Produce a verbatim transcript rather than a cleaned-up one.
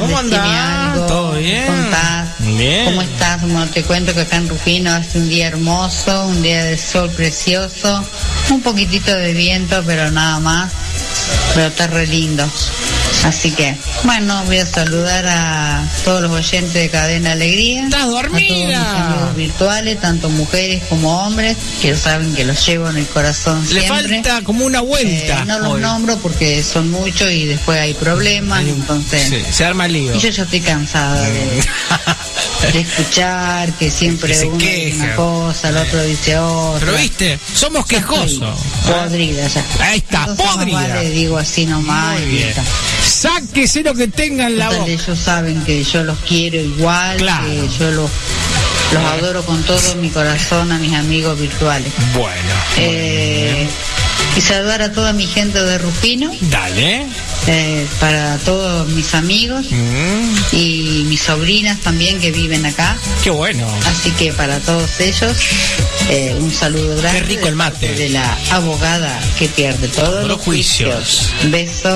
¿Cómo andás? Algo, ¿Todo bien? ¿Contás? Bien. ¿Cómo estás? Bueno, te cuento que acá en Rufino hace un día hermoso, un día de sol precioso, un poquitito de viento, pero nada más, pero está re lindo. Así que, bueno, voy a saludar a todos los oyentes de Cadena Alegría. ¡Estás dormida! A todos mis amigos virtuales, tanto mujeres como hombres, que saben que los llevo en el corazón Le siempre. falta como una vuelta. Eh, no los hoy. nombro porque son muchos y después hay problemas, Hay un- entonces... sí, se arma lío. Y yo ya estoy cansada de, de escuchar que siempre Que se uno dice queja. una cosa, el otro dice otra. Pero viste, somos Ya estoy quejosos. Podrida ya. Ahí está, Entonces, más podrida. vale, digo así nomás. Muy y bien. está. Sáquese lo que tenga en la Total, boca. ellos saben que yo los quiero igual, Claro. que yo los, los adoro con todo mi corazón a mis amigos virtuales. Bueno. Eh, y saludar a toda mi gente de Rufino, Dale. eh, para todos mis amigos Mm, y mis sobrinas también que viven acá. qué bueno. Así que para todos ellos, eh, un saludo grande. Qué rico el mate. De la abogada que pierde todos Los los juicios. juicios. Besos.